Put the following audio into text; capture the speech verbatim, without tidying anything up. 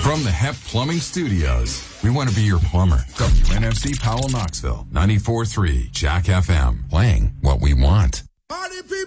From the Hep Plumbing Studios, we want to be your plumber. W N F C Powell, Knoxville, ninety-four point three Jack F M, playing what we want. Party people!